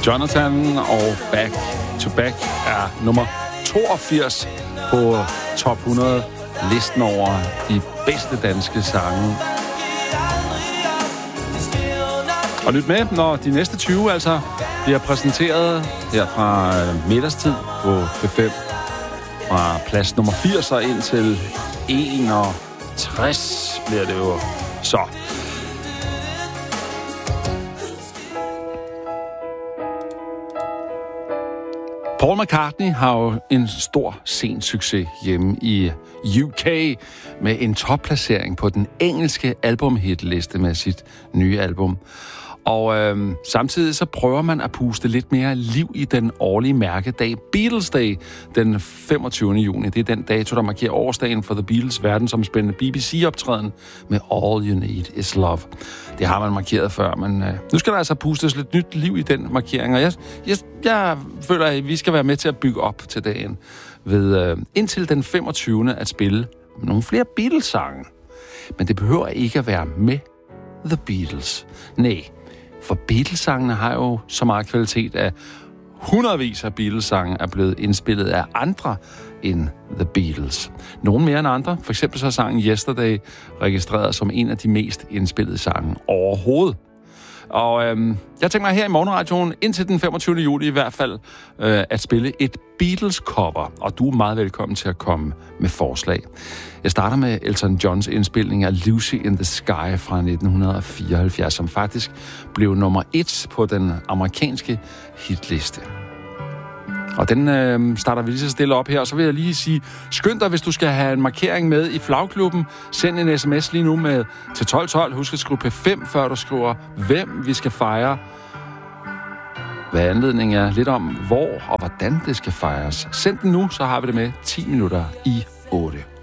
Jonathan og Back to Back er nummer 82 på top 100 listen over de bedste danske sange. Og lyt med, når de næste 20 altså bliver præsenteret her fra middagstid på P5. Fra plads nummer 80 og ind til 61 bliver det jo så. Paul McCartney har jo en stor scensucces hjemme i UK med en topplacering på den engelske albumhitliste med sit nye album. Og samtidig så prøver man at puste lidt mere liv i den årlige mærkedag Beatles Day den 25. juni. Det er den dato, der markerer årsdagen for The Beatles verdensomspændende BBC-optræden med All You Need Is Love. Det har man markeret før, men nu skal der altså pustes lidt nyt liv i den markering. Og jeg føler, at vi skal være med til at bygge op til dagen ved indtil den 25. at spille nogle flere Beatles-sange. Men det behøver ikke at være med The Beatles. Nej. For Beatles-sangene har jo så meget kvalitet, at hundredvis af Beatles-sange er blevet indspillet af andre end The Beatles. Nogle mere end andre. For eksempel så er sangen Yesterday registreret som en af de mest indspillede sange overhovedet. Og jeg tænker mig her i morgenradioen indtil den 25. juli i hvert fald at spille et Beatles-cover, og du er meget velkommen til at komme med forslag. Jeg starter med Elton Johns indspilning af Lucy in the Sky fra 1974, som faktisk blev nummer 1 på den amerikanske hitliste. Og den starter vi lige så stille op her, og så vil jeg lige sige, skynd dig, hvis du skal have en markering med i flagklubben. Send en sms lige nu med til 1212. Husk at skrive P5, før du skriver, hvem vi skal fejre. Hvad anledningen er, lidt om hvor og hvordan det skal fejres. Send den nu, så har vi det med 10 minutter i 8.